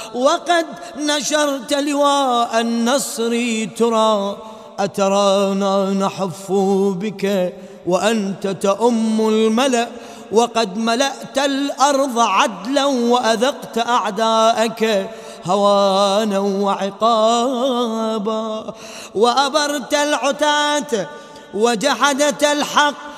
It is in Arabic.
وقد نشرت لواء النصر ترى أترانا نحف بك وأنت تؤم الملأ وقد ملأت الأرض عدلا وأذقت أعداءك هوانا وعقابا وأبرت العتاة وجحدت الحق